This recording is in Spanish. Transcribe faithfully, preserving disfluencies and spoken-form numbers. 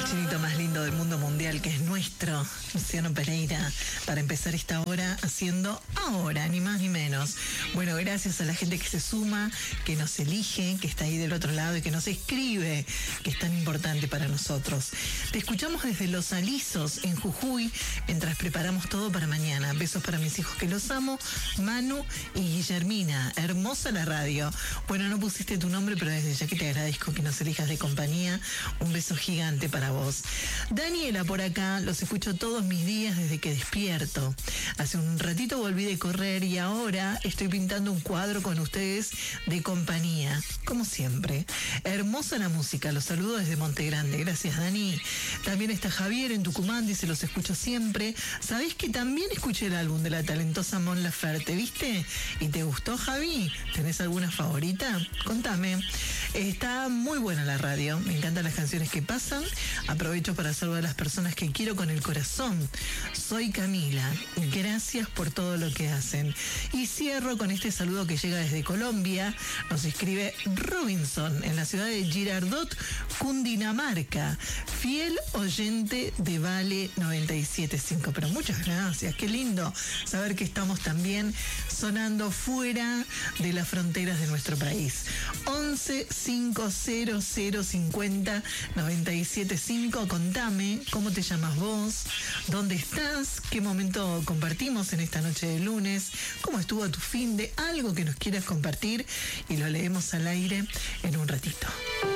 Chinito más lindo del mundo mundial, que es nuestro, Luciano Pereira, para empezar esta hora haciendo ahora, ni más ni menos. Bueno, gracias a la gente que se suma, que nos elige, que está ahí del otro lado y que nos escribe, que es tan importante para nosotros. Te escuchamos desde Los Alisos, en Jujuy, mientras preparamos todo para mañana. Besos para mis hijos que los amo, Manu y Guillermina. Hermosa la radio. Bueno, no pusiste tu nombre, pero desde ya que te agradezco que nos elijas de compañía. Un beso gigante para vos. Daniela por acá, los escucho todos mis días desde que despierto. Hace un ratito volví de correr y ahora estoy pintando un cuadro con ustedes de compañía, como siempre. Hermosa la música, los saludo desde Monte Grande. Gracias, Dani. También está Javier en Tucumán, dice, los escucho siempre. ¿Sabés que también escuché el álbum de la talentosa Mon Laferte, viste? ¿Y te gustó, Javi? ¿Tenés alguna favorita? Contame. Está muy buena la radio, me encantan las canciones que pasan. Aprovecho para saludar a las personas que quiero con el corazón. Soy Camila, gracias por todo lo que hacen. Y cierro con este saludo que llega desde Colombia. Nos escribe Robinson en la ciudad de Girardot, Cundinamarca, fiel oyente de Vale noventa y siete punto cinco. Pero muchas gracias, qué lindo saber que estamos también sonando fuera de las fronteras de nuestro país. once cinco cero cero cincuenta noventa y siete cinco. Contame cómo te llamas vos, dónde estás, qué momento compartimos en esta noche de lunes, cómo estuvo tu fin de, algo que nos quieras compartir y lo leemos al aire en un ratito.